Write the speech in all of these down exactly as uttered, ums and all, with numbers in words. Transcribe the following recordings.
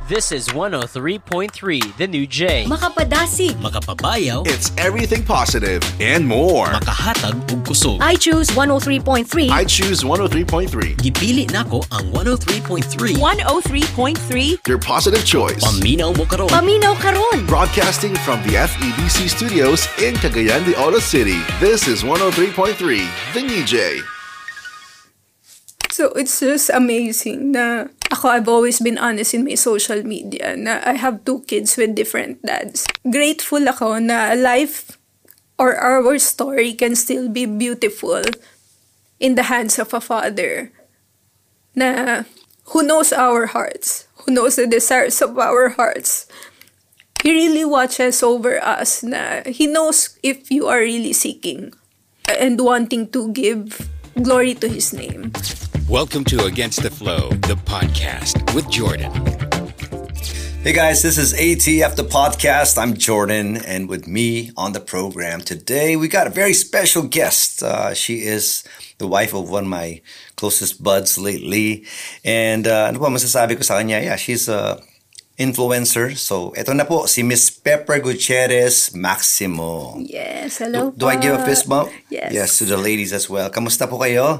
This is one oh three point three, The New J. Makapadasig, makapabayaw, It's everything positive and more. makahatag ug kusog. I choose one oh three point three. I choose one oh three point three. Gipili nako ang one oh three point three. one oh three point three. Your positive choice. Paminaw mo karon. Paminaw karon. Broadcasting from the F E B C studios in Cagayan de Oro City. This is one oh three point three, The New J. So it's just amazing na ako, I've always been honest in my social media na I have two kids with different dads. Grateful ako na life or our story can still be beautiful in the hands of a father na who knows our hearts, who knows the desires of our hearts. He really watches over us na he knows if you are really seeking and wanting to give glory to his name. Welcome to Against the Flow, the podcast with Jordan. Hey guys, this is A T F, the podcast. I'm Jordan, and with me on the program today, we got a very special guest. Uh, she is the wife of one of my closest buds lately. And uh, ano po masasabi ko sa kanya? Yeah, she's a influencer. So, eto na po, si Miss Pepper Gutierrez Maximo. Yes, hello Do, do I give a fist bump? Yes. Yes, to the ladies as well. Kamusta po kayo?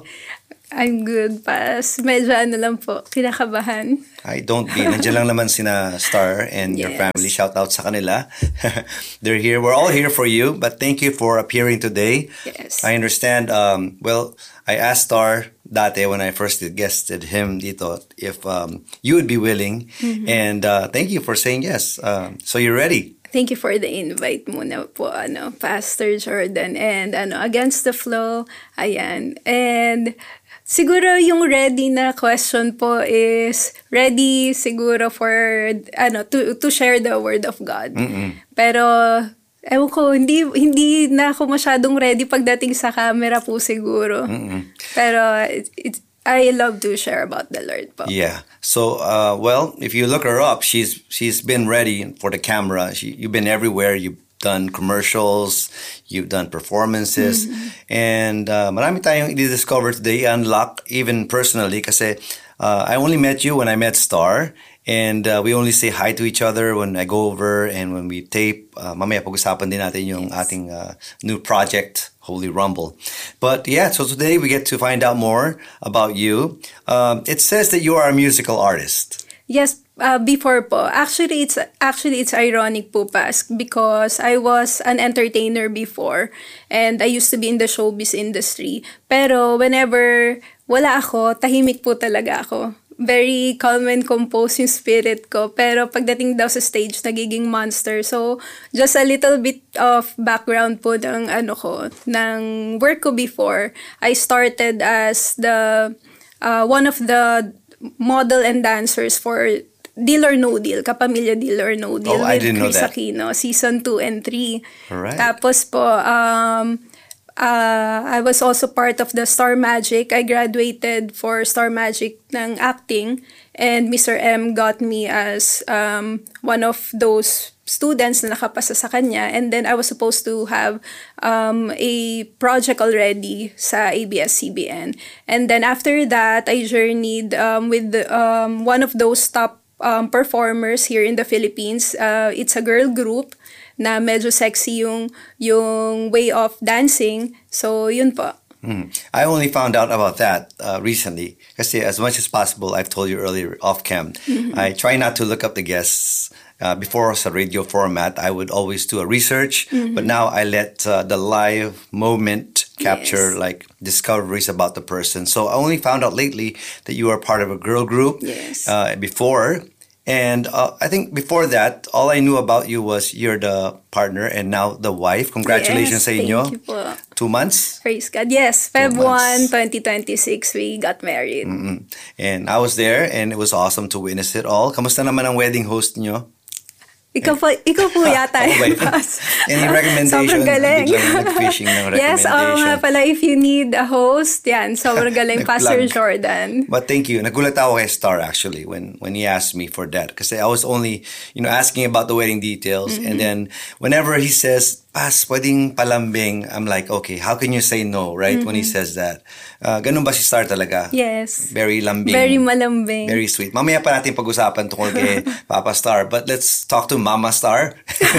I'm good, pas. Medyo ano lang po, kinakabahan. I don't be. Nandiyan lang naman sina Star and your Yes. family. Shout out sa kanila. They're here. We're all here for you, but thank you for appearing today. Yes. I understand, um, well, I asked Star dati when I first guested him dito if um, you would be willing. Mm-hmm. And uh, thank you for saying yes. Um, so you're ready. Thank you for the invite muna po, ano, Pastor Jordan. And ano, Against the Flow, ayan. And siguro yung ready na question po is ready siguro for ano to to share the word of God. Mm-mm. Pero ewan ko, hindi hindi na ako masyadong ready pagdating sa camera po siguro. Mm-mm. Pero it, it, I love to share about the Lord po. Yeah. So, uh, well, if you look her up, she's she's been ready for the camera. She, you've been everywhere. You've done commercials, you've done performances, mm-hmm. and uh, marami tayong i-discover today, unlock even personally kasi uh, I only met you when I met Star, and uh, we only say hi to each other when I go over and when we tape. Uh, mamaya pag-usapan din natin yung ating uh, new project, Holy Rumble. But yeah, so today we get to find out more about you. Um, it says that you are a musical artist. Yes, uh, before po. Actually, it's actually it's ironic po, Pas, because I was an entertainer before and I used to be in the showbiz industry. Pero whenever wala ako, tahimik po talaga ako. Very calm and composed yung spirit ko. Pero pagdating daw sa stage, nagiging monster. So, just a little bit of background po ng ano ko, ng work ko before. I started as the uh, one of the model and dancers for Deal or No Deal, Kapamilya Deal or No Deal Oh, I with didn't know Chris that. Aquino, season two and three. Alright. Tapos po, um, uh, I was also part of the Star Magic. I graduated for Star Magic ng acting, and Mister M got me as um, one of those students na nakapasa sa kanya, and then I was supposed to have um, a project already sa A B S C B N. And then after that, I journeyed um, with um, one of those top um, performers here in the Philippines. Uh, it's a girl group na medyo sexy yung, yung way of dancing. So, yun po. Mm. I only found out about that uh, recently. Kasi as much as possible, I've told you earlier off cam, mm-hmm. I try not to look up the guests. Uh, before sa radio format, I would always do a research, mm-hmm. but now I let uh, the live moment capture Yes. like discoveries about the person. So I only found out lately that you are part of a girl group. Yes. Uh, before. And uh, I think before that, all I knew about you was you're the partner and now the wife. Congratulations Yes, sa inyo. Thank you po. Two months? Praise God. Yes, February months. first, twenty twenty-six, we got married. Mm-mm. And I was there and it was awesome to witness it all. Kamusta naman ang wedding host niyo? Ikaw po, ikaw po yata. Ako ba yun? Pas. Any recommendation? Sobrang galing. Biglang nag-fishing ng Yes, oo recommendation. nga pala. If you need a host, yan. Sobrang galing. Pastor Nag-plug. Jordan. But thank you. Nagulat ako kay Star actually when when he asked me for that. Kasi I was only, you know, asking about the wedding details. Mm-hmm. And then whenever he says, Pas, pwedeng palambing. I'm like, okay, how can you say no, right? When he says that. Uh, ganun ba si Star talaga? Yes. Very lambing. Very malambing. Very sweet. Mamaya pa natin pag-usapan tungkol kay Papa Star. But let's talk to Mama Star.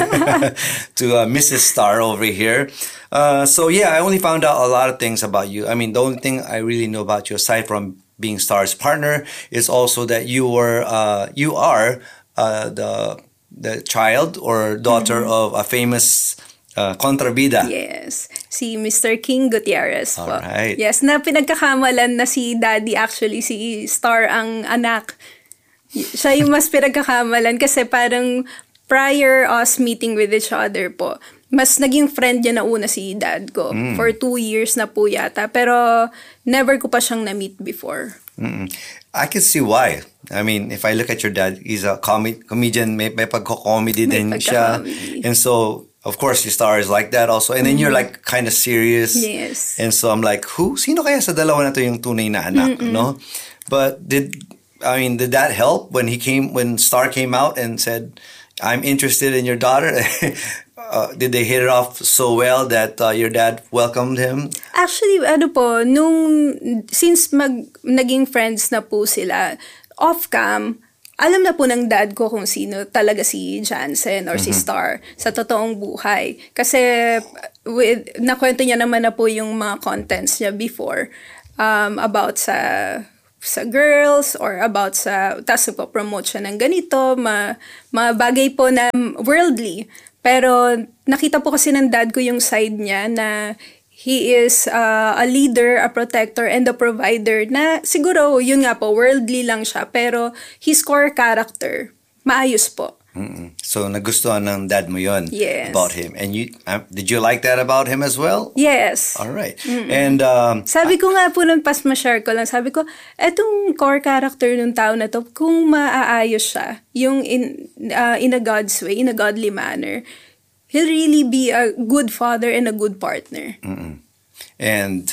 To uh, Missus Star over here. Uh, so yeah, I only found out a lot of things about you. I mean, the only thing I really know about you, aside from being Star's partner, is also that you were, uh, you are uh, the the child or daughter mm-hmm. of a famous uh, kontrabida. Yes. Si Mister King Gutierrez po. Alright. Yes, na pinagkakamalan na si Daddy, actually si Star ang anak. Siya yung mas pinagkakamalan kasi parang prior us meeting with each other po, mas naging friend niya na una si Dad ko. Mm. For two years na po yata. Pero never ko pa siyang na-meet before. Mm-mm. I can see why. I mean, if I look at your dad, he's a com- comedian, may, may pagko-comedy din siya. And so, of course, your Star is like that also. And then mm-hmm. you're like kind of serious. Yes. And so I'm like, who? Sino kaya sa dalawa na to yung tunay na anak, Mm-mm. no? But did, I mean, did that help when he came, when Star came out and said, I'm interested in your daughter? Uh, did they hit it off so well that uh, your dad welcomed him? Actually, ano po, nung, since mag, naging friends na po sila, off-cam, alam na po ng dad ko kung sino talaga si Jansen or mm-hmm. si Star sa totoong buhay. Kasi, with, nakwento niya naman na po yung mga contents niya before um, about sa sa girls or about sa, tapos po promote siya ng ganito, ma, mga bagay po na worldly. Pero nakita po kasi ng dad ko yung side niya na he is uh, a leader, a protector, and a provider na siguro, yun nga po, worldly lang siya. Pero his core character, maayos po. Mm-mm. So, nagustuhan ng dad mo yun yes. about him. And you uh, did you like that about him as well? Yes. All right. Mm-mm. And um, sabi ko nga po nung pas ma-share ko lang, sabi ko, etong core character ng tao na to, kung maaayos siya, yung in, uh, in a God's way, in a godly manner, he'll really be a good father and a good partner. Mm-mm. And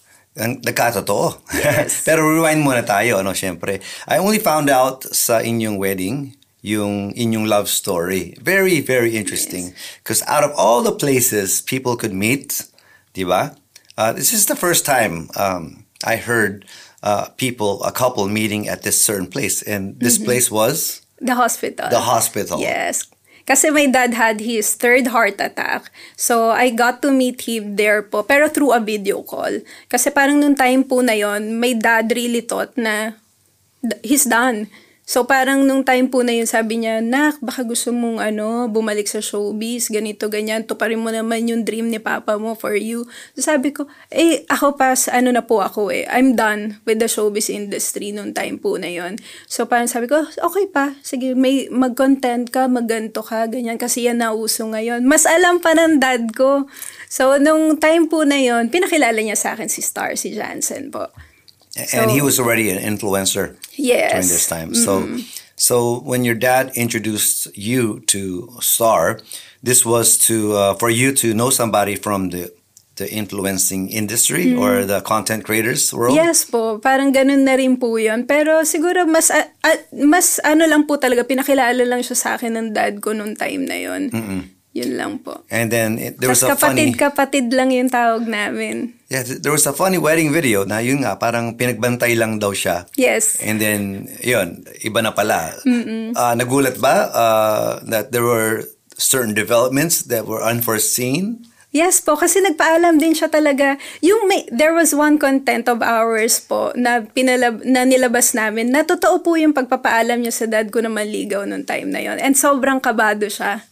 ang nagkatotoo. Yes. Pero rewind muna tayo, ano, syempre. I only found out sa inyong wedding, yung inyong love story. Very, very interesting. Because yes. out of all the places people could meet, di ba? Uh, this is the first time um, I heard uh, people, a couple meeting at this certain place. And this mm-hmm. place was? The hospital. The hospital. Yes. Kasi my dad had his third heart attack. So, I got to meet him there po. Pero through a video call. Kasi parang nung time po na yon, my dad really thought na he's done. So, parang nung time po na yun, sabi niya, Nak, baka gusto mong ano, bumalik sa showbiz, ganito, ganyan. Tuparin mo naman yung dream ni Papa mo for you. So, sabi ko, eh, ako pa, ano na po ako eh. I'm done with the showbiz industry nung time po na yun. So, parang sabi ko, okay pa. Sige, may mag-content ka, magganto ka, ganyan. Kasi yan nauso ngayon. Mas alam pa ng dad ko. So, nung time po na yun, pinakilala niya sa akin si Star, si Jansen po. And so, he was already an influencer yes. during this time. So, mm-hmm. so when your dad introduced you to Star, this was to uh, for you to know somebody from the the influencing industry mm. or the content creators world? Yes po, parang ganun na rin po yun. Pero siguro mas uh, uh, mas ano lang po talaga, pinakilala lang siya sa akin ng dad ko nung time na yun. Mm-mm. Yun lang po. And then it, there was Tas a funny... kapatid-kapatid lang yung tawag namin. Yeah, there was a funny wedding video na yun nga, parang pinagbantay lang daw siya. Yes. And then, yun, iba na pala. Uh, nagulat ba uh, that there were certain developments that were unforeseen? Yes po, kasi nagpaalam din siya talaga. Yung may, there was one content of ours po na, pinalab, na nilabas namin na totoo po yung pagpapaalam niya sa dad ko na maligaw nung time na yon. And sobrang kabado siya.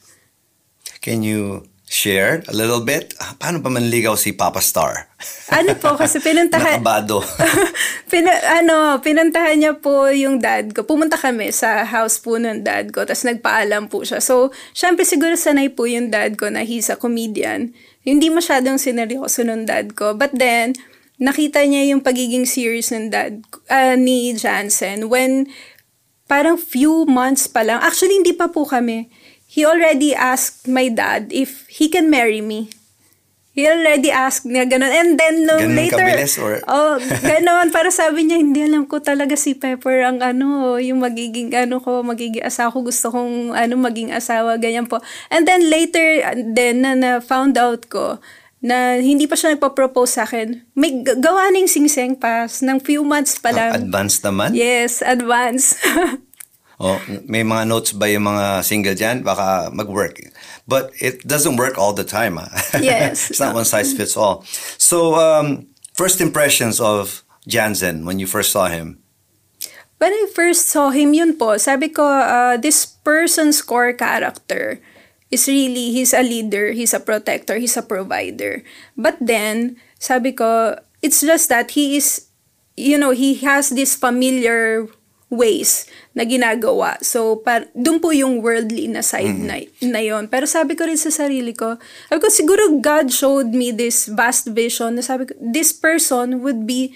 Can you share a little bit? Paano pa manligaw si Papa Star? Ano po, kasi pinuntahan... Nakabado. Pina, ano, pinuntahan niya po yung dad ko. Pumunta kami sa house po ng dad ko, tapos nagpaalam po siya. So, syempre siguro sanay po yung dad ko na he's a comedian. Hindi masyadong sineryoso ng dad ko. But then, nakita niya yung pagiging serious ng dad, uh, ni Jansen when parang few months pa lang. Actually, hindi pa po kami. He already asked my dad if he can marry me. He already asked niya ganun. And then nung Ganun later, kabilis or? oh, ganun. Para sabi niya, hindi alam ko talaga si Pepper ang ano, yung magiging ano ko, magiging asawa ko. Gusto kong ano, maging asawa, ganyan po. And then later, then na, na found out ko, na hindi pa siya nagpa-propose sa akin. May g- gawa ng sing-sing pass ng few months pa lang. Uh, advance naman? Yes, advance. Oh, may mga notes ba yung mga single dyan? Baka mag-work. But it doesn't work all the time. Ah. Yes. It's not one size fits all. So, um, first impressions of Jansen when you first saw him? When I first saw him, yun po, sabi ko, uh, this person's core character is really, he's a leader, he's a protector, he's a provider. But then, sabi ko, it's just that he is, you know, he has this familiar ways na ginagawa. So, par- dun po yung worldly na side mm-hmm. na, na yun. Pero sabi ko rin sa sarili ko, sabi ko, siguro God showed me this vast vision na sabi ko, this person would be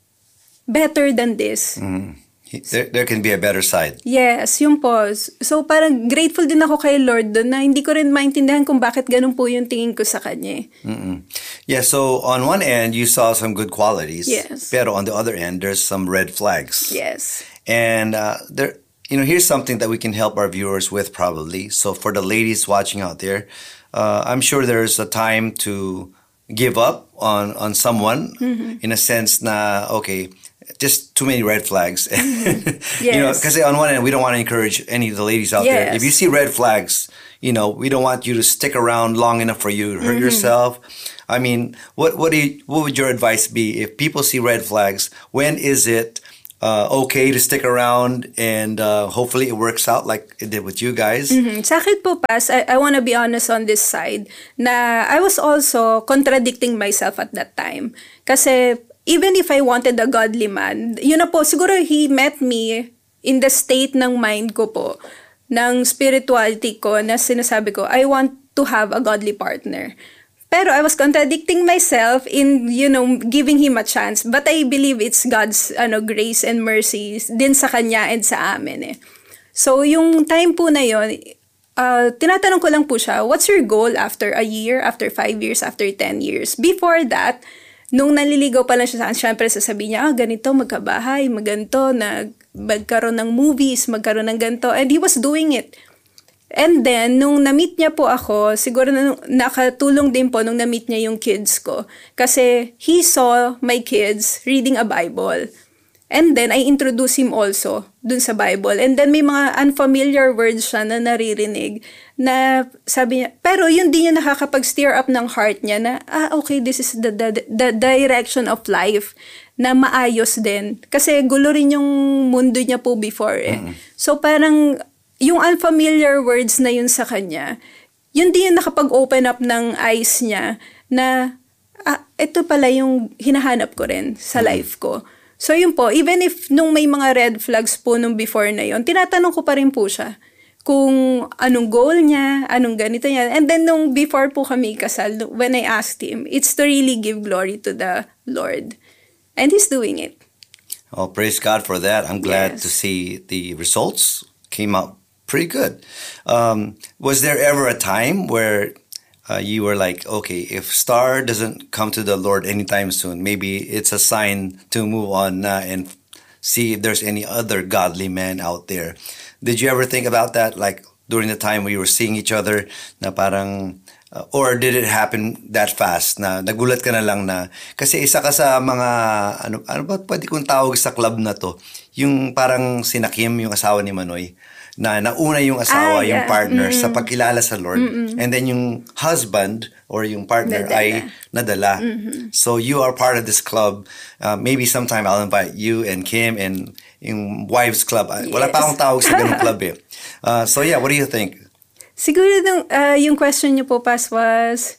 better than this. Mm-hmm. There, there can be a better side. Yes, yun po. So, parang grateful din ako kay Lord doon na hindi ko rin maintindihan kung bakit ganun po yung tingin ko sa kanya. Mm-mm. Yeah, so on one end, you saw some good qualities. Yes. Pero on the other end, there's some red flags. Yes. And uh, there, you know, here's something that we can help our viewers with probably. So for the ladies watching out there, uh, I'm sure there's a time to give up on, on someone mm-hmm. in a sense na, okay, just too many red flags. Yes. You know, because on one end, we don't want to encourage any of the ladies out yes. there. If you see red flags, you know, we don't want you to stick around long enough for you to hurt mm-hmm. yourself. I mean, what what do you, what would your advice be if people see red flags? When is it uh, okay to stick around and uh, hopefully it works out like it did with you guys? Mm-hmm. Sa akin po, Pas, I, I want to be honest on this side na I was also contradicting myself at that time. Kasi even if I wanted a godly man, yun na po, siguro he met me in the state ng mind ko po, ng spirituality ko, na sinasabi ko, I want to have a godly partner. Pero I was contradicting myself in, you know, giving him a chance. But I believe it's God's ano, grace and mercy din sa kanya and sa amin eh. So yung time po na yun, uh, tinatanong ko lang po siya, what's your goal after a year, after five years, after ten years? Before that, nung naliligaw pa lang siya sa akin, syempre sasabihin niya, ah, ganito, magkabahay, maganto, nag, magkaroon ng movies, magkaroon ng ganito. And he was doing it. And then, nung na-meet niya po ako, siguro na, nakatulong din po nung na-meet niya yung kids ko. Kasi he saw my kids reading a Bible. And then, I introduced him also dun sa Bible. And then, may mga unfamiliar words siya na naririnig na sabi niya, pero yun din yung nakakapag-steer up ng heart niya na, ah, okay, this is the, the, the direction of life na maayos din. Kasi gulo rin yung mundo niya po before eh. Mm-hmm. So, parang, yung unfamiliar words na yun sa kanya, yun din yung nakapag-open up ng eyes niya na, ah, ito pala yung hinahanap ko rin sa mm-hmm. life ko. So yun po, even if nung may mga red flags po nung before na yun, tinatanong ko pa rin po siya kung anong goal niya, anong ganito niya. And then nung before po kami kasal, when I asked him, it's to really give glory to the Lord. And he's doing it. Oh, praise God for that. I'm glad Yes. to see the results came out pretty good. Um, was there ever a time where Uh, you were like, okay, if Star doesn't come to the Lord anytime soon, maybe it's a sign to move on na and see if there's any other godly man out there. Did you ever think about that, like during the time we were seeing each other, na parang, uh, or did it happen that fast na nagulat ka na lang na, kasi isa ka sa mga, ano, ano ba pwede kong tawag sa club na to, yung parang sina Kim, yung asawa ni Manoy, na nauna yung asawa, ah, yeah. yung partner mm-hmm. sa pagkilala sa Lord. Mm-hmm. And then yung husband or yung partner nadala. ay nadala. Mm-hmm. So you are part of this club. Uh, maybe sometime I'll invite you and Kim and yung wives club. Yes. Wala pa akong tawag sa ganung club eh. Uh, so yeah, what do you think? Siguro nung, uh, yung question niyo po, Pas, was...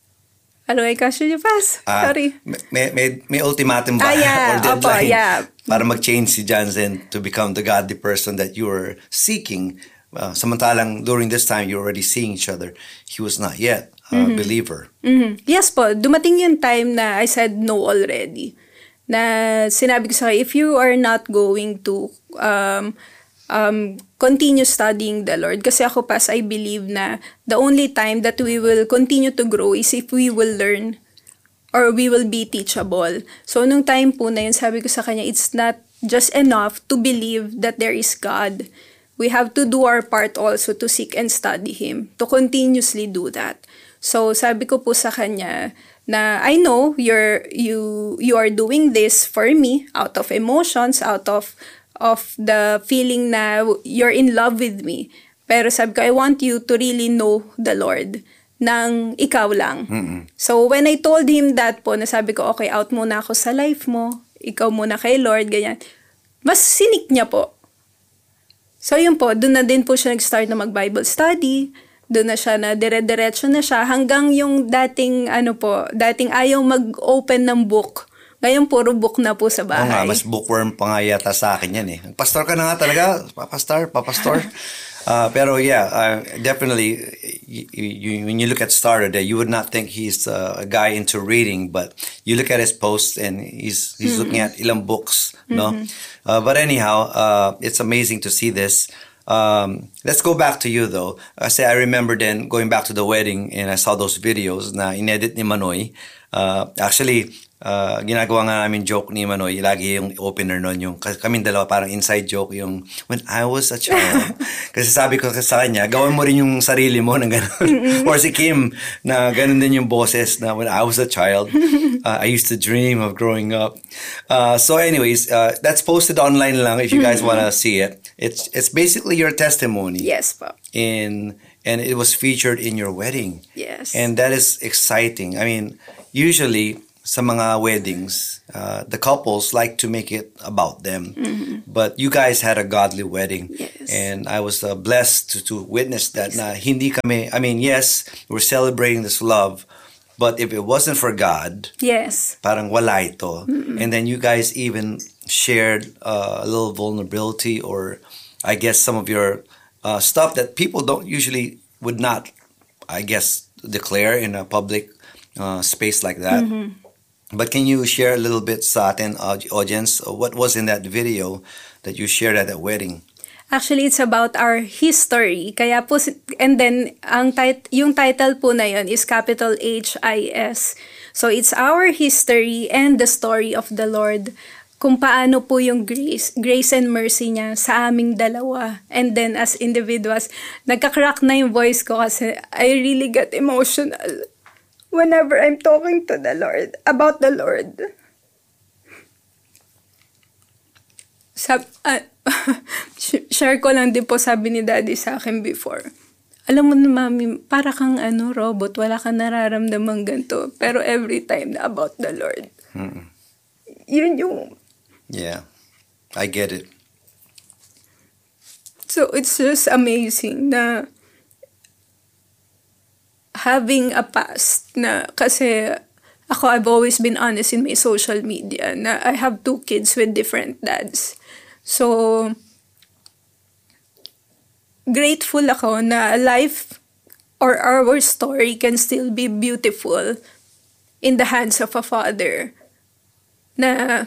Ano ay question niyo, Pas? Uh, Sorry. May, may, may ultimatum ba? Ah, yeah. Or deadline? Opo, yeah. Para mag-change si Jansen to become the godly person that you were seeking. Uh, samantalang during this time, you were already seeing each other. He was not yet a mm-hmm. believer. Mm-hmm. Yes po. Dumating yung time na I said no already. Na sinabi ko sa kanya, if you are not going to um, um, continue studying the Lord. Kasi ako pas, I believe na the only time that we will continue to grow is if we will learn or we will be teachable. So, nung time po na yun, sabi ko sa kanya, it's not just enough to believe that there is God. We have to do our part also to seek and study Him, to continuously do that. So, sabi ko po sa kanya na I know you're, you, you are doing this for me out of emotions, out of of the feeling na you're in love with me. Pero sabi ko, I want you to really know the Lord nang ikaw lang. Mm-mm. So, when I told him that po, nasabi ko, okay, out muna ako sa life mo, ikaw muna kay Lord, ganyan. Mas sinik niya po. So, yun po, doon na din po siya nag-start na mag-Bible study, doon na siya na dire-diretso na siya, hanggang yung dating, ano po, dating ayaw mag-open ng book. Ngayon, puro book na po sa bahay. Oo nga, mas bookworm pa nga yata sa akin yan eh. Pastor ka na nga talaga, papastar, papastor. uh, pero yeah, uh, definitely, you, you, when you look at Star today, you would not think he's uh, a guy into reading, but you look at his posts and he's he's mm-hmm. looking at ilang books, no? Mm-hmm. Uh, but anyhow, uh, it's amazing to see this. Um, let's go back to you though. I say I remember then going back to the wedding and I saw those videos na inedit ni Manoy. Uh, actually, Uh, ginagawa nga namin joke ni Manoy, lagi yung opener nun, yung kaming dalawa parang inside joke yung when I was a child. Kasi sabi ko sa kanya, gawin mo rin yung sarili mo na gano'n. Or si Kim, na gano'n din yung boses na when I was a child, uh, I used to dream of growing up. Uh, so anyways, uh, that's posted online lang if you guys want to see it. It's it's basically your testimony. Yes, po. In, and it was featured in your wedding. Yes. And that is exciting. I mean, usually, sa mga weddings, uh, the couples like to make it about them. Mm-hmm. But you guys had a godly wedding. Yes. And I was uh, blessed to, to witness that. Na hindi kami, I mean, yes, we're celebrating this love, but if it wasn't for God, yes, parang wala ito. Mm-hmm. And then you guys even shared uh, a little vulnerability or I guess some of your uh, stuff that people don't usually, would not, I guess, declare in a public uh, space like that. Mm-hmm. But can you share a little bit sa atin, uh, audience, what was in that video that you shared at that wedding? Actually, it's about our history. Kaya po, and then, ang tit- yung title po na yun is capital H I S. So, it's our history and the story of the Lord. Kung paano po yung grace, grace and mercy niya sa aming dalawa. And then, as individuals, nagka-crack na yung voice ko kasi I really get emotional whenever I'm talking to the Lord, about the Lord. Sab uh, share ko lang din po, sabi ni Daddy sa akin before. Alam mo na, Mami, para kang ano, robot, wala kang nararamdaman ganito. Pero every time na about the Lord. Mm-mm. Yun yung... Yeah, I get it. So it's just amazing na having a past na, kasi ako, I've always been honest in my social media na I have two kids with different dads. So, grateful ako na life or our story can still be beautiful in the hands of a father na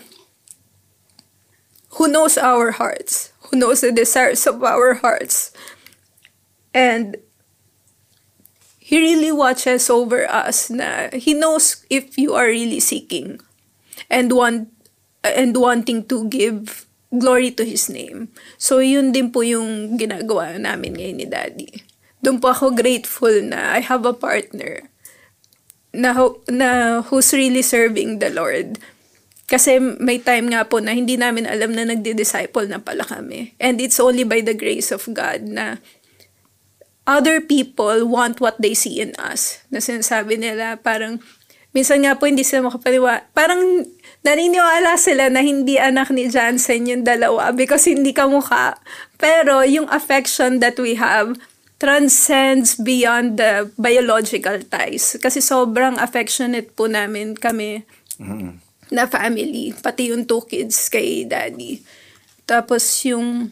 who knows our hearts, who knows the desires of our hearts. And He really watches over us na He knows if you are really seeking and want and wanting to give glory to His name. So yun din po yung ginagawa namin ngayon ni Daddy. Doon po ako grateful na I have a partner na, na who's really serving the Lord. Kasi may time nga po na hindi namin alam na nagdi-disciple na pala kami. And it's only by the grace of God na other people want what they see in us. Na sinasabi nila, parang, minsan nga po hindi sila makapaniwala. Parang naniniwala sila na hindi anak ni Jansen yung dalawa because hindi kamukha. Pero yung affection that we have transcends beyond the biological ties. Kasi sobrang affectionate po namin kami mm-hmm. na family. Pati yung two kids kay Daddy. Tapos yung...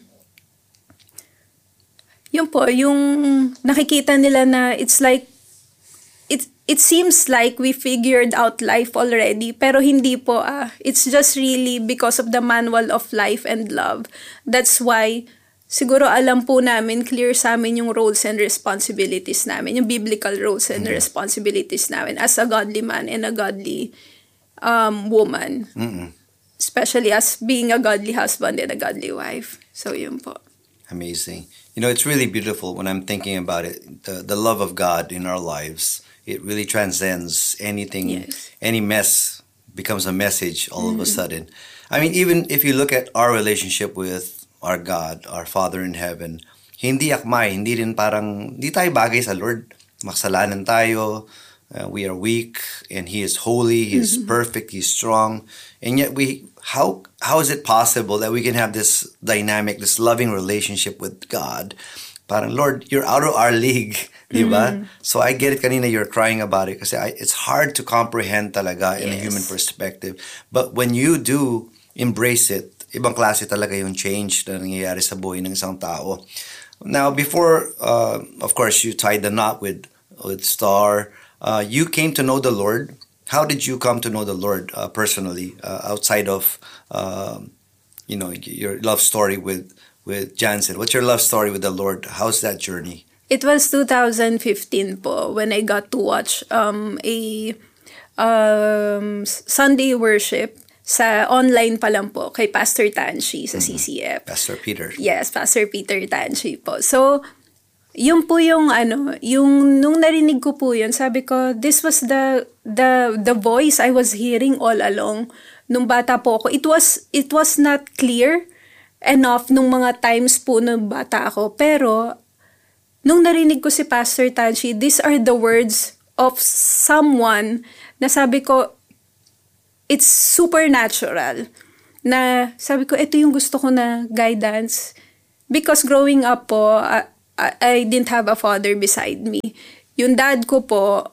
Yun po, yung nakikita nila na it's like, it, it seems like we figured out life already, pero hindi po ah. It's just really because of the manual of life and love. That's why siguro alam po namin, clear sa amin yung roles and responsibilities namin, yung biblical roles and Mm-mm. responsibilities namin as a godly man and a godly um, woman. Mm-mm. Especially as being a godly husband and a godly wife. So yun po. Amazing. You know, it's really beautiful when I'm thinking about it. The the love of God in our lives, it really transcends anything. Yes. Any mess becomes a message all of a Mhm. sudden. I mean, even if you look at our relationship with our God, our Father in heaven, hindi akmay, hindi rin parang, hindi tayo bagay sa Lord. Makasalanan tayo, uh, we are weak, and He is holy, He is Mhm. perfect, He's strong. And yet we, how how is it possible that we can have this dynamic, this loving relationship with God? Parang, Lord, you're out of our league, di ba? Mhm. So I get it kanina, you're crying about it kasi I, it's hard to comprehend talaga in a Yes. human perspective. But when you do embrace it, ibang klase talaga yung change na nangyayari sa buhay ng isang tao. Now, before, uh, of course, you tied the knot with, with Star, uh, you came to know the Lord. How did you come to know the Lord uh, personally, uh, outside of, um, you know, your love story with with Jansen? What's your love story with the Lord? How's that journey? It was two thousand fifteen po when I got to watch um, a um, Sunday worship sa online pa lang po kay Pastor Tanshi sa C C F. Pastor Peter. Yes, Pastor Peter Tanshi po. So, yun po yung ano, yung nung narinig ko po yun, sabi ko, this was the the the voice I was hearing all along nung bata po ako. It was it was not clear enough nung mga times po nung bata ako, pero nung narinig ko si Pastor Tanshi, these are the words of someone na sabi ko, it's supernatural. Na sabi ko, ito yung gusto ko na guidance. Because growing up po, I, I didn't have a father beside me. Yung dad ko po,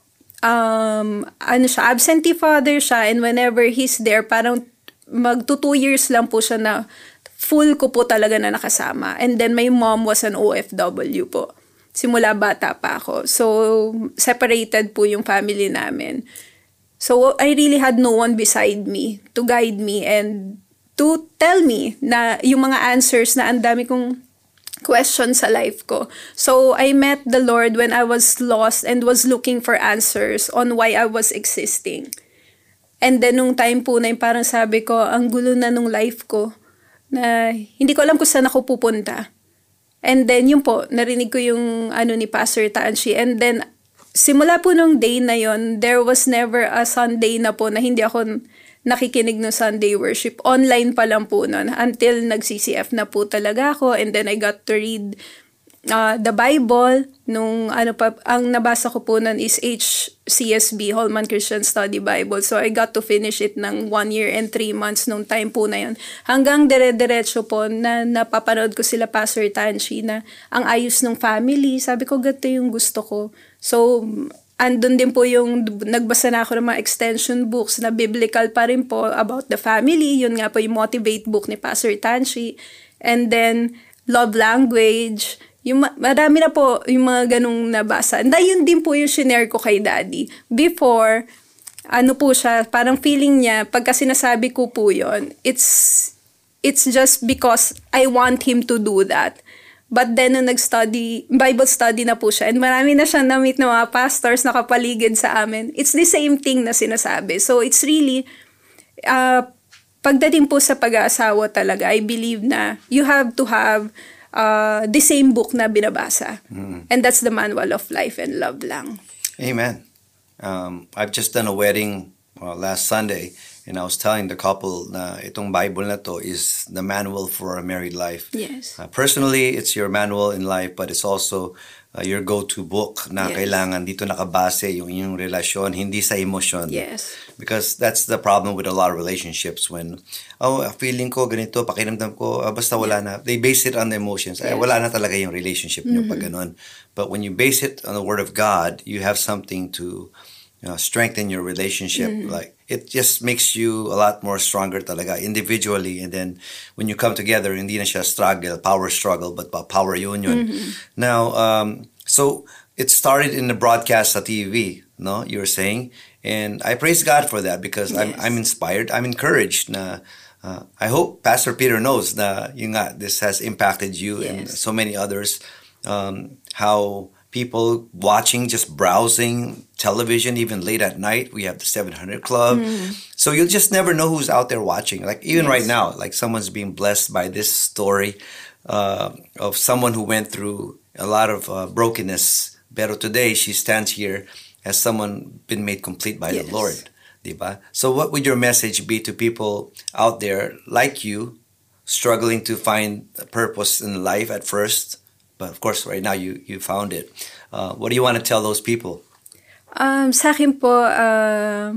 um, ano siya, absentee father siya, and whenever he's there, parang magto two years lang po siya na full ko po talaga na nakasama. And then my mom was an O F W po. Simula bata pa ako. So, separated po yung family namin. So, I really had no one beside me to guide me and to tell me na yung mga answers na ang dami kong questions sa life ko. So, I met the Lord when I was lost and was looking for answers on why I was existing. And then, nung time po na yung parang sabi ko, ang gulo na nung life ko, na hindi ko alam kung saan ako pupunta. And then, yun po, narinig ko yung ano ni Pastor Tanshi. And then, simula po nung day na yon, there was never a Sunday na po na hindi ako nakikinig ng Sunday worship. Online pa lang po nun. Until nag-C C F na po talaga ako. And then, I got to read uh, the Bible. Nung ano pa, ang nabasa ko po nun is H C S B, Holman Christian Study Bible. So, I got to finish it ng one year and three months nung time po na yun. Hanggang dire-diretso po na napapanood ko sila Pastor Tanshi na ang ayos ng family. Sabi ko, gato yung gusto ko. So, andun din po yung nagbasa na ako ng mga extension books na biblical pa rin po about the family. Yun nga po yung Motivate book ni Pastor Tanshi. And then, Love Language. Yung, marami na po yung mga ganong nabasa. And yun din po yung shinare ko kay Daddy. Before, ano po siya, parang feeling niya, pagka sinasabi ko po yun, it's, it's just because I want him to do that. But then, nung nag-study, Bible study na po siya, and marami na siyang na-meet na mga pastors na kapaligid sa amin, it's the same thing na sinasabi. So, it's really, uh, pagdating po sa pag-aasawa talaga, I believe na you have to have uh, the same book na binabasa. Mm. And that's the Manual of Life and Love lang. Amen. Um, I've just done a wedding uh, last Sunday, and I was telling the couple na itong Bible na to is the manual for a married life. Yes. Uh, personally, it's your manual in life, but it's also uh, your go-to book na Yes. kailangan dito nakabase yung inyong relasyon, hindi sa emosyon. Yes. Because that's the problem with a lot of relationships when, oh, feeling ko ganito, pakiramdam ko, ah, basta wala na. They base it on the emotions. Ay, Yes. wala na talaga yung relationship nyo pag ganun. But when you base it on the Word of God, you have something to, you know, strengthen your relationship. Like, it just makes you a lot more stronger talaga individually, and then when you come together, hindi na siya struggle, power struggle, but power union. Now, um, so it started in the broadcast sa T V, no? You were saying, and I praise God for that because I'm Yes. I'm inspired, I'm encouraged na uh, I hope Pastor Peter knows that yung nga, this has impacted you and Yes. so many others. Um, how people watching, just browsing television, even late at night. We have the seven hundred Club. So you'll just never know who's out there watching. Like even Yes. right now, like someone's being blessed by this story uh, of someone who went through a lot of uh, brokenness. But today she stands here as someone been made complete by Yes. the Lord. Diba? So what would your message be to people out there like you, struggling to find a purpose in life at first? But of course, right now you you found it. Uh, what do you want to tell those people? Um, sa akin po, uh,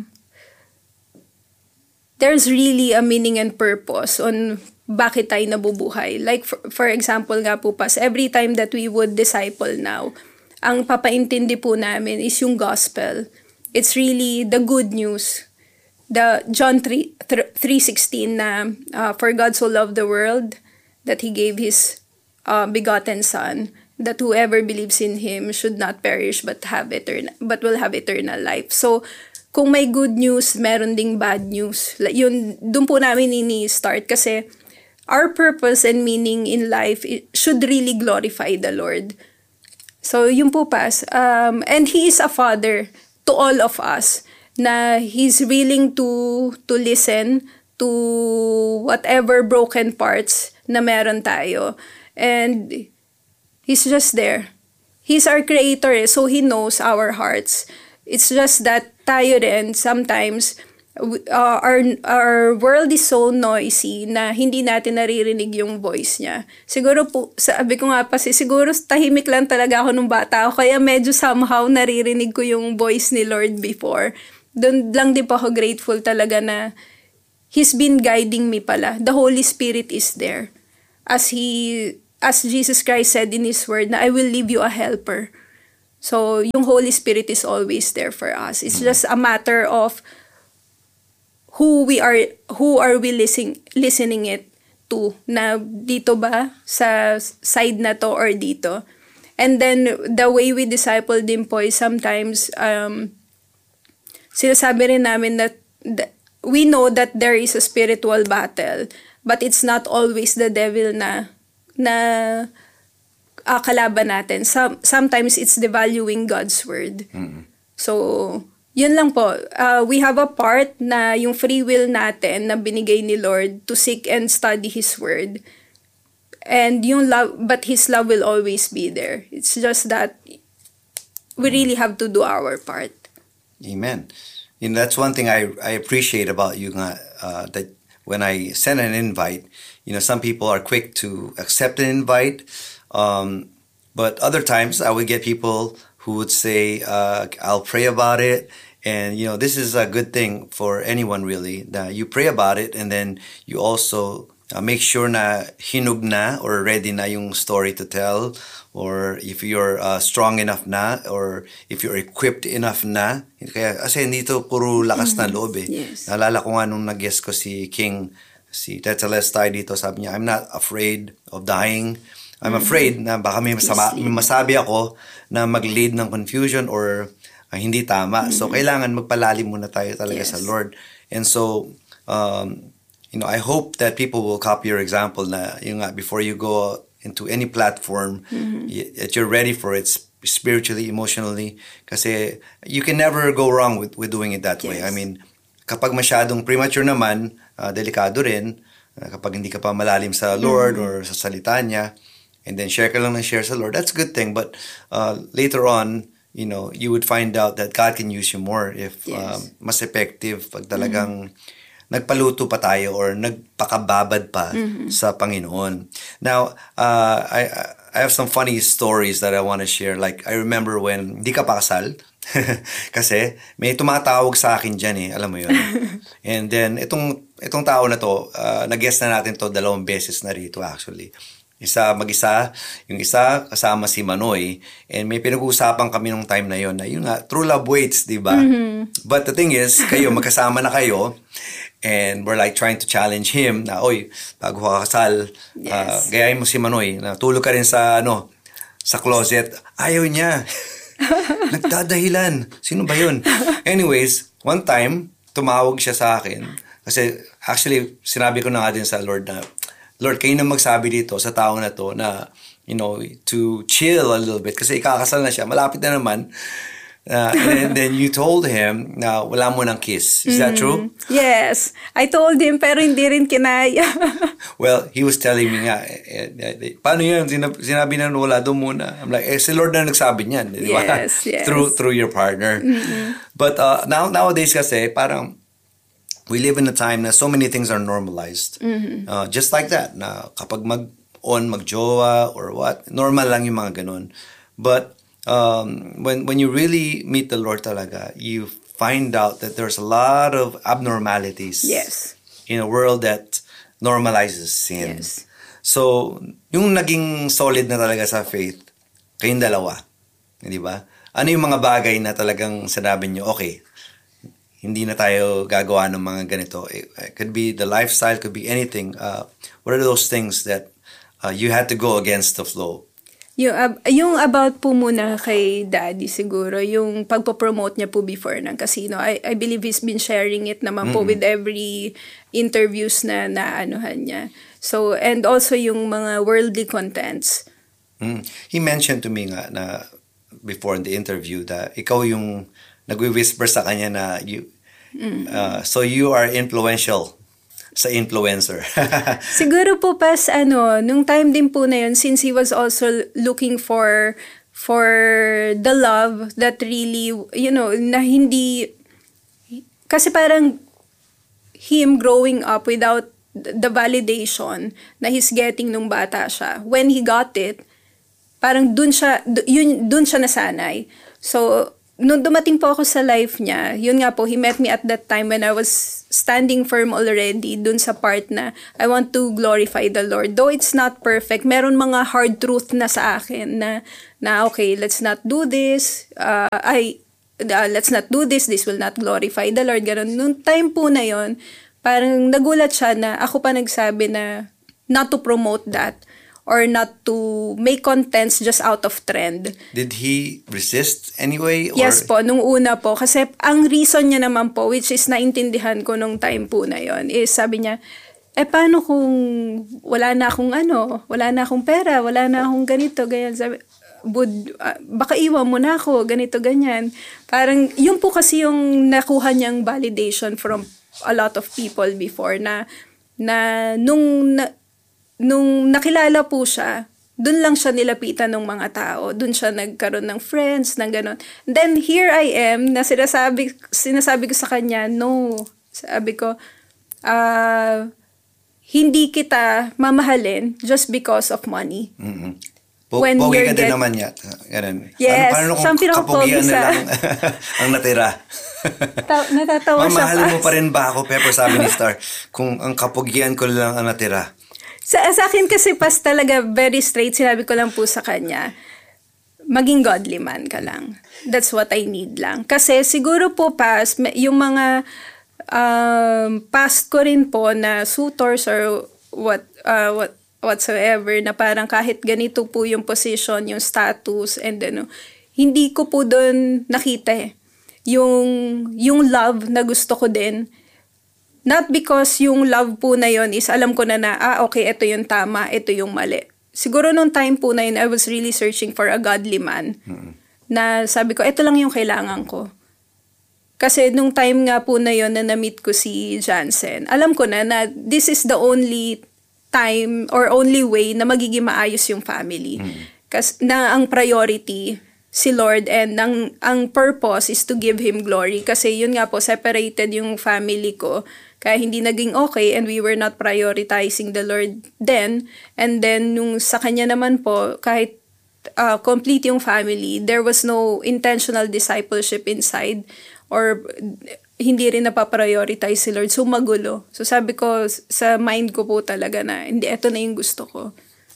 there's really a meaning and purpose on bakit tayo nabubuhay. Like, for, for example nga po, Pas, every time that we would disciple now, ang papaintindi po namin is yung gospel. It's really the good news. The John three sixteen na, uh, for God so loved the world that He gave His uh, begotten Son, that whoever believes in Him should not perish but have eternal, but will have eternal life. So, kung may good news, meron ding bad news. Like, yun, dun po namin ini-start kasi our purpose and meaning in life it should really glorify the Lord. So, yun po, Pas. Um, and He is a Father to all of us na He's willing to to listen to whatever broken parts na meron tayo. And He's just there. He's our creator, eh, so He knows our hearts. It's just that tayo rin, sometimes, uh, our, our world is so noisy na hindi natin naririnig yung voice niya. Siguro po, sabi ko nga pa, siguro tahimik lang talaga ako nung bata ako, kaya medyo somehow naririnig ko yung voice ni Lord before. Doon lang din po ako grateful talaga na He's been guiding me pala. The Holy Spirit is there. As He... As Jesus Christ said in His word, na I will leave you a helper. So, yung Holy Spirit is always there for us. It's just a matter of who we are, who are we listening, listening it to. Na dito ba? Sa side na to or dito? And then, the way we disciple din po is sometimes, um, sinasabi rin namin that, that we know that there is a spiritual battle, but it's not always the devil na na uh, kalaban natin. Some, sometimes it's devaluing God's word. Mm-hmm. So, yun lang po. Uh, we have a part na yung free will natin na binigay ni Lord to seek and study His word. And yung love, but His love will always be there. It's just that we really have to do our part. Amen. You know, that's one thing I, I appreciate about you, uh, that when I send an invite, you know, some people are quick to accept an invite, um, but other times I would get people who would say, uh, I'll pray about it. And, you know, this is a good thing for anyone, really, that you pray about it and then you also uh, make sure na hinug na or ready na yung story to tell, or if you're uh, strong enough na, or if you're equipped enough na. Kaya, kasi hindi to puro lakas na loob eh. Yes. Naalala ko nga nung nag-guest ko si King, si Tetelestai dito, sabi niya, I'm not afraid of dying. I'm afraid na baka may, masama, may masabi ako na mag-lead ng confusion or uh, hindi tama. Mm-hmm. So, kailangan magpalalim muna tayo talaga Yes. sa Lord. And so, um, you know, I hope that people will copy your example na yung nga, before you go into any platform, mm-hmm. y- that you're ready for it spiritually, emotionally. Kasi you can never go wrong with, with doing it that Yes. way. I mean, kapag masyadong premature naman, uh, delikado rin. Uh, kapag hindi ka pa malalim sa Lord mm-hmm. or sa salita niya, and then share ka lang ng share sa Lord, that's a good thing. But uh, later on, you know, you would find out that God can use you more if Yes. um, mas effective pag talagang mm-hmm. nagpaluto pa tayo or nagpakababad pa mm-hmm. sa Panginoon. Now, uh, I I have some funny stories that I want to share. Like, I remember when hindi ka pa kasal, kasi may tumatawag sa akin dyan eh, alam mo yun. And then, itong, itong tao na to, uh, nag-guest na natin to dalawang beses na rito actually. Isa mag-isa, yung isa kasama si Manoy, and may pinag-uusapan kami nung time na yon na yun nga, true love waits, di ba? Mm-hmm. But the thing is, kayo, magkasama na kayo, and we're like trying to challenge him na, oy, bago ka kasal, yes. uh, gayahin mo si Manoy, na tulog ka rin sa, ano, sa closet. Ayaw niya. Nagdadahilan. Sino ba yun? Anyways, one time, tumawag siya sa akin. Kasi actually, sinabi ko na nga din sa Lord na, Lord, kayo na magsabi dito sa tao na to na, you know, to chill a little bit. Kasi ikakasal na siya. Malapit na naman. Uh, and then you told him na wala mo ng kiss. Is that true? Yes. I told him pero hindi rin kinaya. Well, he was telling me nga, eh, eh, eh, paano yun? Sinab- sinabi na wala doon muna. I'm like, eh, si Lord na nagsabi niyan. Di ba? Yes, yes. Through, through your partner. Mm-hmm. But uh, now nowadays kasi, parang, we live in a time na so many things are normalized. Mm-hmm. Uh, just like that. Na kapag mag-on, mag-jowa, or what, normal lang yung mga ganun. But, Um, when when you really meet the Lord talaga, you find out that there's a lot of abnormalities. Yes. In a world that normalizes sin. Yes. So, yung naging solid na talaga sa faith, kayong dalawa. Di ba? Ano yung mga bagay na talagang sinabi nyo, okay, hindi na tayo gagawa ng mga ganito. It, it could be the lifestyle, could be anything. Uh, what are those things that uh, you had to go against the flow? Yung, uh, yung about po muna kay Daddy siguro, yung pagpo-promote niya po before ng casino. I, I believe he's been sharing it naman mm-hmm. po with every interviews na naanuhan niya. So, and also yung mga worldly contents. Mm. He mentioned to me nga na before in the interview that ikaw yung nagwi-whisper sa kanya na you, mm-hmm. uh, so you are influential sa influencer. Siguro po pas ano, nung time din po na yun, since he was also looking for for the love that really, you know, na hindi, kasi parang him growing up without the validation na he's getting nung bata siya. When he got it, parang dun siya, yun, dun siya nasanay. So, nung dumating po ako sa life niya, yun nga po, he met me at that time when I was standing firm already dun sa part na I want to glorify the Lord. Though it's not perfect, meron mga hard truth na sa akin na, na okay, let's not do this. Uh, I, uh, let's not do this. This will not glorify the Lord. Ganun. Nung time po na yon, parang nagulat siya na ako pa nagsabi na not to promote that. Or not to make contents just out of trend. Did he resist anyway? Or? Yes po, nung una po. Kasi ang reason niya naman po, which is naintindihan ko nung time po na yon, is sabi niya, eh paano kung wala na akong ano, wala na akong pera, wala na akong ganito, ganyan. Sabi, Bud, uh, baka iwan mo na ako, ganito, ganyan. Parang, yun po kasi yung nakuha niyang validation from a lot of people before na, na nung, na, nung nakilala po siya, dun lang siya nilapitan ng mga tao. Dun siya nagkaroon ng friends, ng gano'n. Then, here I am, na sinasabi, sinasabi ko sa kanya, no. Sabi ko, uh, hindi kita mamahalin just because of money. Mm-hmm. Po- When pogi ka din get... naman yata. Ganun. Yes. Paano, paano kung kapugian na lang ang natira? Ta- natatawa siya. Mamahalin mo pa rin ba ako, Pepper, sabi ni Star, kung ang kapugian ko lang ang natira? Sa, sa akin kasi pas talaga very straight, sinabi ko lang po sa kanya, maging godly man ka lang. That's what I need lang. Kasi siguro po pas, yung mga um, past ko rin po na suitors or what, uh, what, whatsoever, na parang kahit ganito po yung position, yung status, and ano, hindi ko po doon nakita eh. Yung, yung love na gusto ko din. Not because yung love po na yon is alam ko na na, ah, okay, ito yung tama, ito yung mali. Siguro nung time po na yun, I was really searching for a godly man. Mm-hmm. Na sabi ko, ito lang yung kailangan ko. Kasi nung time nga po na yon na na-meet ko si Jansen, alam ko na na this is the only time or only way na magiging maayos yung family. Mm-hmm. Kasi na ang priority si Lord and ang, ang purpose is to give Him glory. Kasi yun nga po, separated yung family ko. Kaya hindi naging okay and we were not prioritizing the Lord then. And then, nung sa Kanya naman po, kahit uh, complete yung family, there was no intentional discipleship inside or hindi rin napaprioritize si Lord. So, magulo. So, sabi ko, sa mind ko po talaga na, hindi, eto na yung gusto ko.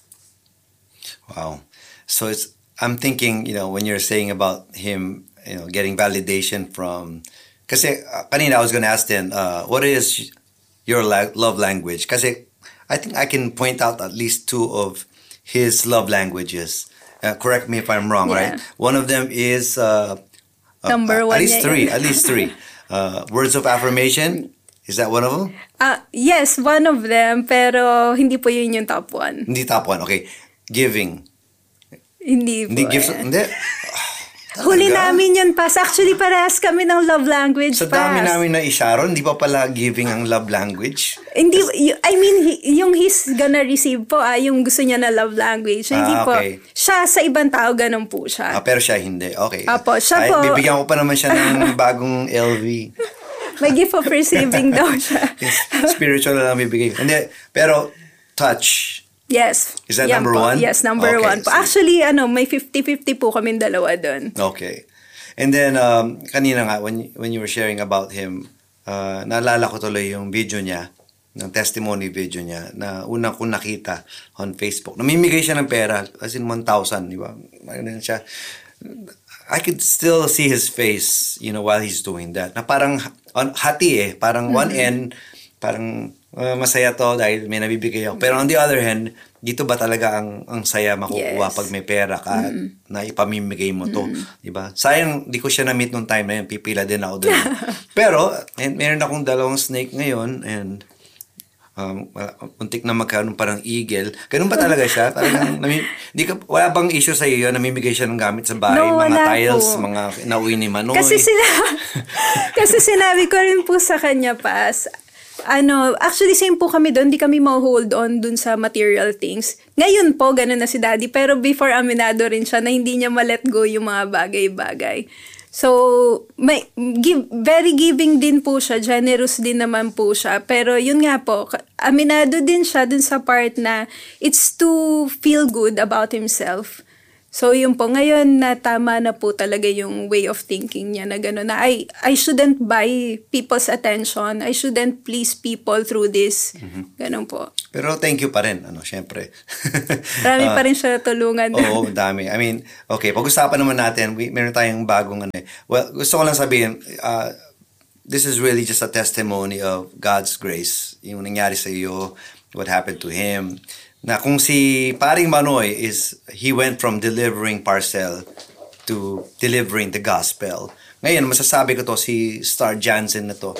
Wow. So, it's, I'm thinking, you know, when you're saying about him, you know, getting validation from, kasi uh, kanina I was going to ask then, uh, what is your la- love language? Kasi I think I can point out at least two of his love languages. Uh, correct me if I'm wrong, yeah. Right? One of them is uh, number uh, one. At least yeah, three. yeah. At least three. Uh, words of affirmation Is that one of them? Ah, yes, one of them, pero hindi po yun yung top one. Hindi top one. Okay. Giving. Hindi po. Hindi gifts. eh. Hindi. Huli Talaga? namin yun, Pas. Actually, parehas kami ng love language, Sa Pas. dami namin na isharon, hindi pa pala giving ang love language. Hindi, y- I mean, hi- yung he's gonna receive po, ah, yung gusto niya na love language. Hindi Ah, po. okay. Siya, sa ibang tao, ganun po Ah, siya. pero siya hindi. Okay. Apo, siya Ay, po- bibigyan ko pa naman siya ng bagong L V. May gift of receiving daw siya. Spiritual na lang bibigay ko. Hindi, pero touch. Yes. Is that Yan number po. one? Yes, number Okay, one po. sige. Actually, ano, may fifty-fifty po kaming dalawa doon. Okay. And then, um, kanina nga, when, when you were sharing about him, uh, naalala ko tuloy yung video niya, ng testimony video niya, na unang kong nakita on Facebook. Namimigay siya ng pera, as in one thousand, di ba? Mayroon siya. I could still see his face, you know, while he's doing that. Na parang on, hati eh. Parang one end, parang uh, masaya to dahil may nabibigay ako. Pero on the other hand, dito ba talaga ang ang saya makukuha Yes. pag may pera ka mm-hmm. na ipamimigay mo to, mm-hmm. di ba? Sayang di ko siya na-meet nung time na yun, pipila din ako doon. Pero and, meron akong dalawang snake ngayon and um, untik na magkaroon parang eagle. Ganun ba talaga siya? Talagang nami, di ka, wala bang issue sa iyo namimigay siya ng gamit sa bahay, No, mga wala tiles, po. mga nauwi ni Manoy. Kasi sila, kasi sinabi ko rin po sa kanya, Pas, ano, actually same po kami doon, di kami ma-hold on dun sa material things. Ngayon po, ganun na si Daddy, pero before aminado rin siya na hindi niya ma-let go yung mga bagay-bagay. So, may, give, very giving din po siya, generous din naman po siya, pero yun nga po, aminado din siya dun sa part na it's to feel good about himself. So, yun po, ngayon na tama na po talaga yung way of thinking niya na gano'n na I, I shouldn't buy people's attention. I shouldn't please people through this. Mm-hmm. Gano'n po. Pero thank you pa rin, ano, syempre. Marami Uh, pa rin siya natulungan. Oo, dami. I mean, okay, pag-usapan naman natin, we, meron tayong bagong ano eh. Well, gusto ko lang sabihin, uh, this is really just a testimony of God's grace. Yung nangyari sa iyo, what happened to him. Na kung si Paring Manoy is, he went from delivering parcel to delivering the gospel. Ngayon, masasabi ko to, si Star Jansen na to,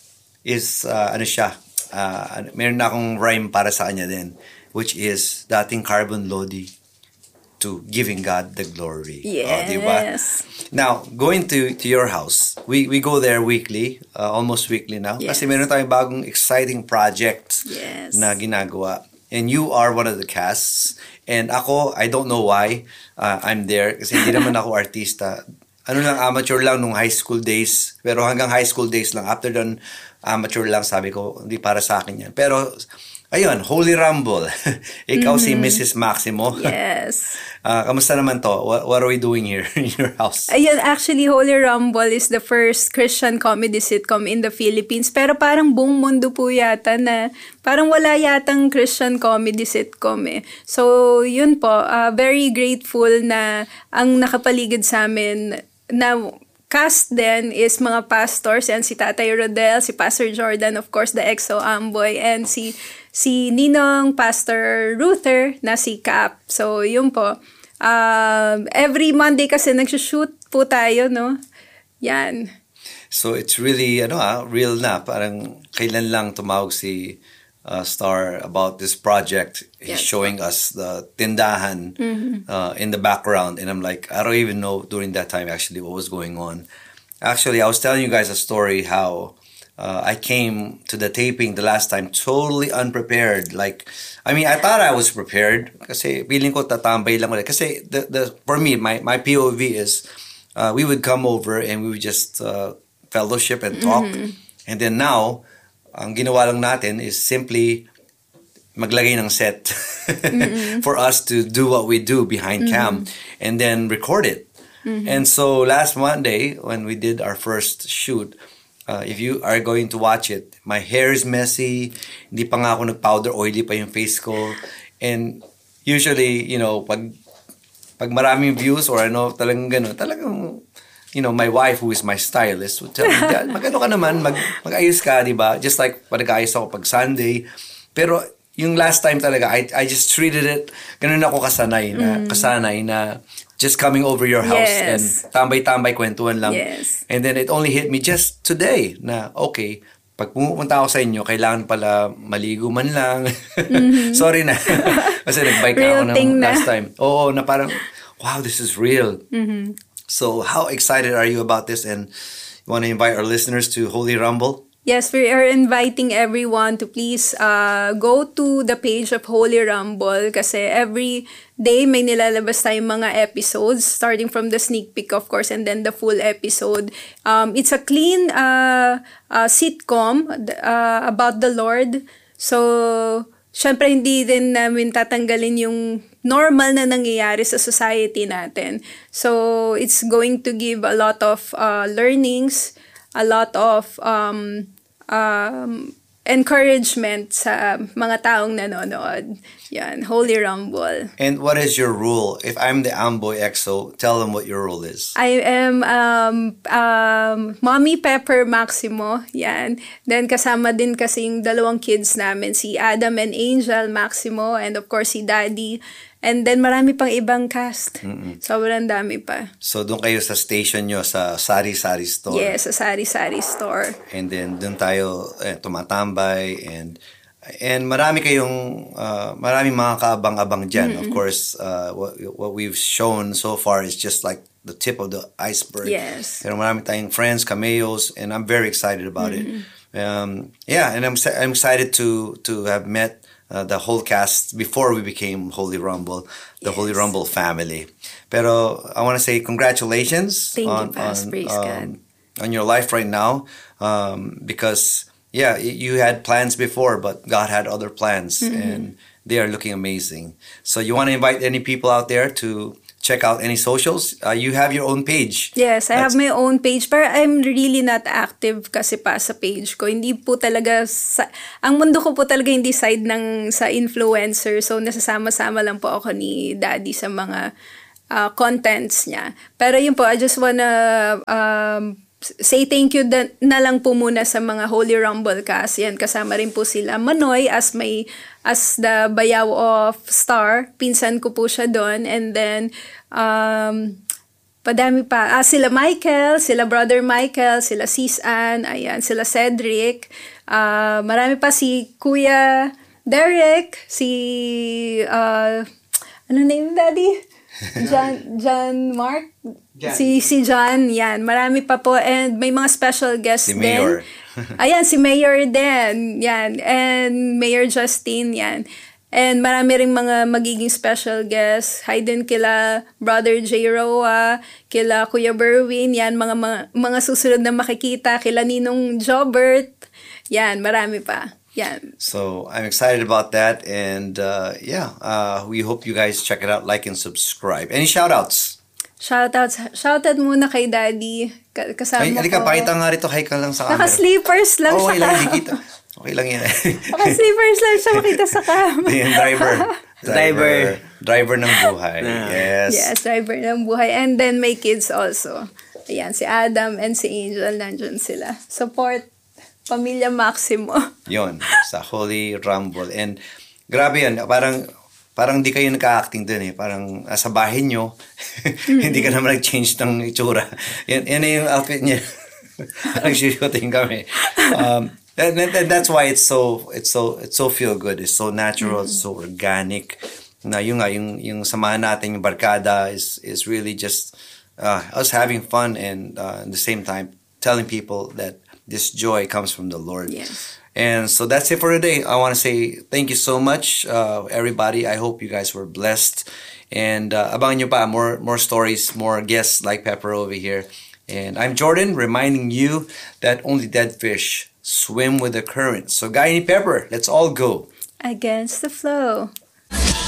is, uh, ano siya, uh, meron na akong rhyme para sa kanya din, which is, dating carbon lodi to giving God the glory. Yes. Oh, diba? Now, going to, to your house, we, we go there weekly, uh, almost weekly now, Yes. kasi meron tayong bagong exciting project Yes. na ginagawa. And you are one of the casts. And ako, I don't know why uh, I'm there. Kasi hindi naman ako artista. Ano lang, amateur lang nung high school days. Pero hanggang high school days lang. After done, amateur lang, sabi ko, hindi para sa akin yan. Pero, ayun, Holy Rumble. Ikaw mm-hmm. si Missus Maximo. Yes. uh, kamusta naman to? What, what are we doing here in your house? Ayun, actually, Holy Rumble is the first Christian comedy sitcom in the Philippines. Pero parang buong mundo po yata na parang wala yatang Christian comedy sitcom eh. So, yun po. Uh, very grateful na ang nakapaligid sa amin na cast din is mga pastors. Yan si Tatay Rodel, si Pastor Jordan, of course, the Exo Amboy, and si si Ninong, Pastor Ruther, na si Cap. So, yun po. Uh, every Monday kasi nagsushoot po tayo, no? Yan. So, it's really, ano ah, real na. Parang kailan lang tumawag si uh, Star about this project. He's Yes. showing us the tindahan mm-hmm. uh, in the background. And I'm like, I don't even know during that time actually what was going on. Actually, I was telling you guys a story how Uh, I came to the taping the last time totally unprepared. Like, I mean, I thought I was prepared kasi feeling ko tatambay lang ulit. Kasi the, the, for me, my, my P O V is uh, we would come over and we would just uh, fellowship and talk. Mm-hmm. And then now, ang ginawa lang natin is simply maglagay ng set mm-hmm. for us to do what we do behind mm-hmm. cam and then record it. Mm-hmm. And so last Monday, when we did our first shoot, Uh, if you are going to watch it, my hair is messy. Hindi pa nga ako nag-powder, oily pa yung face ko. And usually, you know, pag, pag maraming views or ano, talagang gano'n, talagang, you know, my wife who is my stylist would tell me, mag-ano ka naman, mag, mag-ayos ka, di ba? Just like pag nag-ayos ako pag Sunday. Pero yung last time talaga, I, I just treated it, gano'n ako kasanay na, mm. kasanay na, just coming over your house yes. and tambay-tambay kwentuhan lang. Yes. And then it only hit me just today na, okay, pag pumupunta ako sa inyo, kailangan pala maligo man lang. Mm-hmm. Sorry na. Kasi nag-bike Real ako thing ng na. last time. Oo, na parang, wow, this is real. Mm-hmm. So, how excited are you about this? And you want to invite our listeners to Holy Rumble? Yes, we are inviting everyone to please uh, go to the page of Holy Rumble kasi every day may nilalabas tayong mga episodes starting from the sneak peek, of course, and then the full episode. Um, it's a clean uh, uh, sitcom uh, about the Lord. So, syempre hindi din namin tatanggalin yung normal na nangyayari sa society natin. So, it's going to give a lot of uh, learnings, a lot of um, um, encouragement sa mga taong nanonood. Yan, Holy Rumble. And what is your rule? If I'm the Amboy X O, tell them what your rule is. I am um, um, Mommy Pepper Maximo. Yan. Then kasama din kasi yung dalawang kids namin, si Adam and Angel Maximo, and of course si Daddy. And then marami pang ibang cast. Mm-mm. Sobrang dami pa. So doon kayo sa station nyo sa Sari Sari Store. Yes, sa Sari Sari Store. And then doon tayo eh, tumatambay and and marami kayong uh, marami mga kaabang-abang diyan. Mm-hmm. Of course, uh, what what we've shown so far is just like the tip of the iceberg. Yes. Pero marami tayong friends, cameos, and I'm very excited about mm-hmm. it. Um, yeah, and I'm I'm excited to to have met Uh, the whole cast before we became Holy Rumble, the yes. Holy Rumble family. Pero I want to say congratulations Thank on you, Pastor. on, Praise um, God. on your life right now, um, because yeah, you had plans before, but God had other plans, mm-hmm. and they are looking amazing. So you want to invite any people out there to check out any socials? Uh, you have your own page. Yes, I That's... have my own page. Pero I'm really not active kasi pa sa page ko. Hindi po talaga, sa, ang mundo ko po talaga hindi side ng sa influencer. So, nasasama-sama lang po ako ni Daddy sa mga uh, contents niya. Pero yun po, I just wanna um, say thank you da- na lang po muna sa mga Holy Rumble cast. Yan, kasama rin po sila Manoy as may as the bayaw of Star. Pinsan ko po siya doon. And then, um, padami pa. Ah, sila Michael, sila Brother Michael, sila Sis Ann, ayan, sila Cedric. Uh, marami pa si Kuya Derek, si, uh, ano name, Daddy? John, John Mark? Jan. Si, si John, yan. Marami pa po. And may mga special guests si din. Mayor. Ayan, si Mayor din. Yan. And Mayor Justin, yan. And marami ring mga magiging special guests. Hi din kila Brother J. Roa, kila Kuya Berwin, yan. Mga, mga, mga susunod na makikita. Kila Ninong Jobert. Yan, marami pa. Yan. So I'm excited about that, and uh, yeah, uh, we hope you guys check it out, like and subscribe. Any shoutouts? Shoutouts. Shoutout muna kay Daddy. Kasama Ay, halika, ko. pakita nga rito, hi ka lang sa camera. Naka-sleepers lang oh, siya. Okay lang, hindi kita. Okay lang yan. Naka-sleepers lang siya makita sa camera. Yung driver. Driver. Driver ng buhay. Yes. Yes, driver ng buhay. And then may kids also. Ayan, si Adam and si Angel, nandun sila. Support Pamilya Maximo. Yon, sa Holy Rumble. And grabe yan, parang parang di kayo nagka-acting dun eh. Parang sa bahay nyo, hindi ka naman nag-change ng itsura. Yan, yan na yung outfit niya. Nag-shooting kami. Um, and, and that's why it's so it's so it's so feel good. It's so natural, mm-hmm. it's so organic. Na yung nga yung yung samahan natin yung barkada is is really just uh, us having fun, and uh, at the same time telling people that this joy comes from the Lord. Yes. And so that's it for today. I want to say thank you so much, uh, everybody. I hope you guys were blessed. And uh, abangan nyo pa, more, more stories, more guests like Pepper over here. And I'm Jordan, reminding you that only dead fish swim with the current. So Guy and Pepper, let's all go Against the flow.